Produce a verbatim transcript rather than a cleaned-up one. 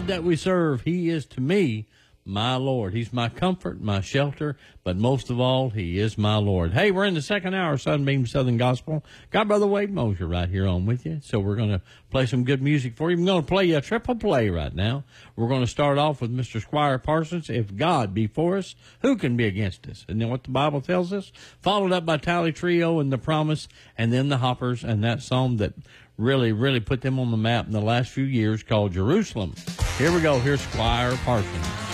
God that we serve, he is to me my Lord. He's my comfort, my shelter, but most of all, he is my Lord. Hey, we're in the second hour of Sunbeam Southern Gospel. Got Brother Wade Mosier right here on with you. So we're going to play some good music for you. I'm going to play you a triple play right now. We're going to start off with Mister Squire Parsons, If God Be For Us, Who Can Be Against Us? And then what the Bible tells us, followed up by Tally Trio and The Promise, and then the Hoppers, and that song that really, really put them on the map in the last few years called Jerusalem. Here we go. Here's Squire Parsons.